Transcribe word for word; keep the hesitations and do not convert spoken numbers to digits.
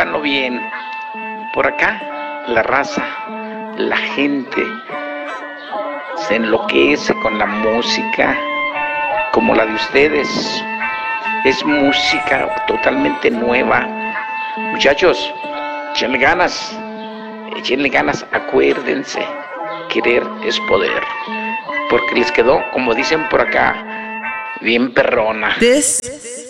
sépanlo bien. Por acá, la raza, la gente se enloquece con la música como la de ustedes. Es música totalmente nueva. Muchachos, échenle ganas, échenle ganas, acuérdense, querer es poder. Porque les quedó, como dicen por acá, bien perrona. This